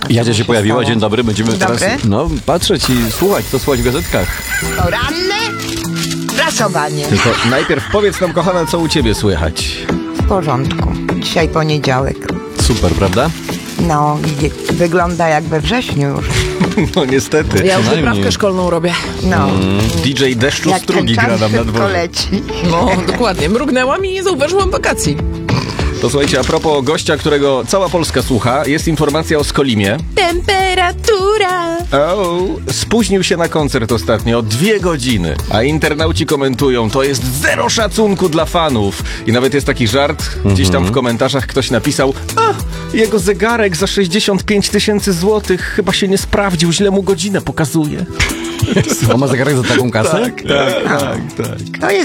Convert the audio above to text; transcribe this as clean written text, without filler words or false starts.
Jadzia się pojawiła, dzień dobry, będziemy teraz patrzeć i słuchać, co słuchać w gazetkach. Poranne prasowanie. Tylko najpierw powiedz nam, kochana, co u ciebie słychać. W porządku. Dzisiaj poniedziałek. Super, prawda? No, wygląda jak we wrześniu już. No niestety. Ja już wyprawkę szkolną robię. No. DJ Deszczu Jak Strugi ten gra czas nam na szybko dworze. leci. No, dokładnie. Mrugnęłam i nie zauważyłam wakacji. To słuchajcie, a propos gościa, którego cała Polska słucha, jest informacja o Skolimie. Temperatura. Spóźnił się na koncert ostatnio o 2 godziny, a internauci komentują, to jest zero szacunku dla fanów. I nawet jest taki żart, gdzieś tam w komentarzach ktoś napisał, jego zegarek za 65 000 złotych chyba się nie sprawdził, źle mu godzinę pokazuje. On ma zegarek za taką kasę? Tak. To jest